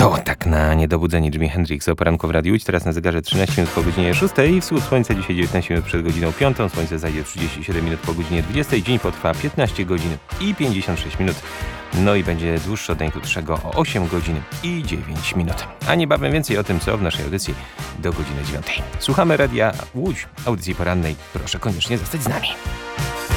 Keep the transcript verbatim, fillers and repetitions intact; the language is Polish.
To tak na niedobudzenie Jimi Hendrixa o poranku w Radiu Łódź. Teraz na zegarze trzynaście minut po godzinie szóstej. Wschód słońca dzisiaj dziewiętnaście minut przed godziną piątą. Słońce zajdzie trzydzieści siedem minut po godzinie dwudziestej. Dzień potrwa piętnaście godzin i pięćdziesiąt sześć minut. No i będzie dłuższy od najkrótszego o osiem godzin i dziewięć minut. A niebawem więcej o tym, co w naszej audycji do godziny dziewiątej. Słuchamy Radia Łódź, audycji porannej. Proszę koniecznie zostać z nami.